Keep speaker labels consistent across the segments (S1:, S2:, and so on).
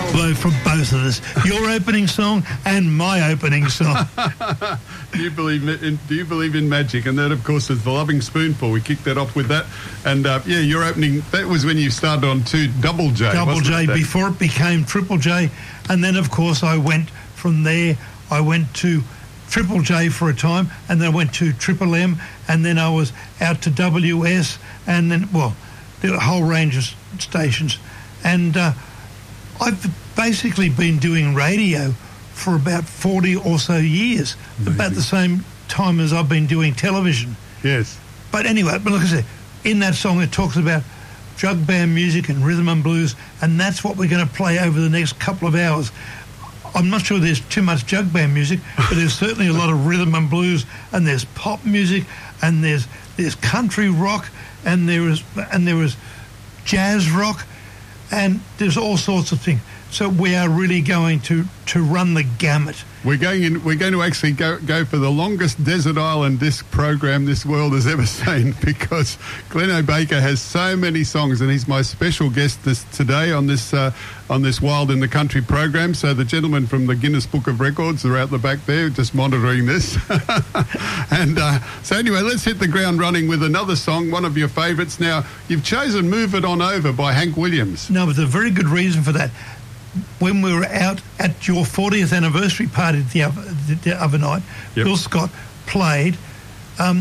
S1: from both of us. Your opening song and my opening song.
S2: Do you believe in magic? And then, of course, there's The Loving Spoonful. We kicked that off with that. And, your opening, that was when you started on Double J.
S1: Double J, before it became Triple J. And then, of course, I went from there. I went to Triple J for a time, and then I went to Triple M, and then I was out to WS, and then, there were a whole range of stations. And I've basically been doing radio for about 40 or so years, about the same time as I've been doing television.
S2: Yes.
S1: But anyway, like I said, in that song it talks about jug band music and rhythm and blues, and that's what we're going to play over the next couple of hours. I'm not sure there's too much jug band music, but there's certainly a lot of rhythm and blues, and there's pop music, and there's country rock, and there is jazz rock, and there's all sorts of things. So we are really going to run the gamut. We're going
S2: to actually go for the longest desert island disc program this world has ever seen, because Glenn Baker has so many songs, and he's my special guest today on this Wild in the Country program. So the gentlemen from the Guinness Book of Records are out the back there just monitoring this. And so anyway, let's hit the ground running with another song, one of your favourites. Now, you've chosen Move It On Over by Hank Williams.
S1: No, there's a very good reason for that. When we were out at your 40th anniversary party the other night,
S2: yep,
S1: Bill Scott played a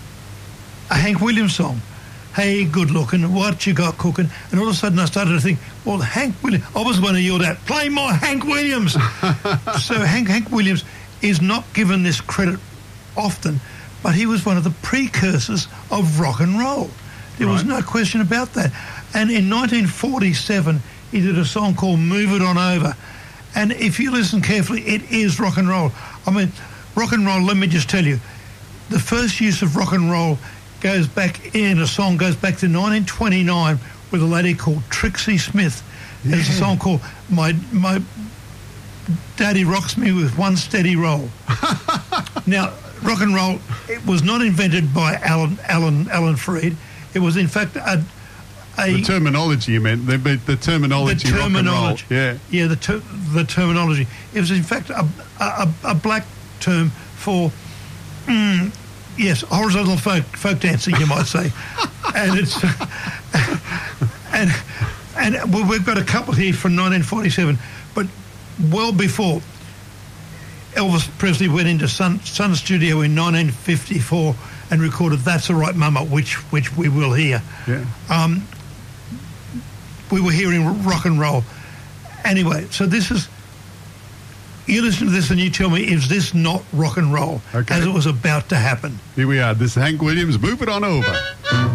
S1: Hank Williams song. Hey, good looking, what you got cooking? And all of a sudden I started to think, well, Hank Williams, I was going to yell out, play more Hank Williams. So Hank Williams is not given this credit often, but he was one of the precursors of rock and roll. There was no question about that. And in 1947, he did a song called Move It On Over. And if you listen carefully, it is rock and roll. I mean, rock and roll, let me just tell you, the first use of rock and roll goes back to 1929 with a lady called Trixie Smith. There's a song called My Daddy Rocks Me With One Steady Roll. Now, rock and roll, it was not invented by Alan Freed. It was, in fact,
S2: the terminology you meant, the terminology.
S1: The terminology,
S2: rock and roll. Yeah,
S1: the terminology. It was in fact a black term for horizontal folk dancing, you might say, and it's and we've got a couple here from 1947, but well before Elvis Presley went into Sun Studio in 1954 and recorded "That's All Right, Mama," which we will hear.
S2: Yeah.
S1: We were hearing rock and roll. Anyway, so you listen to this and you tell me, is this not rock and roll?
S2: Okay.
S1: As it was about to happen.
S2: Here we are. This is Hank Williams. Move It On Over.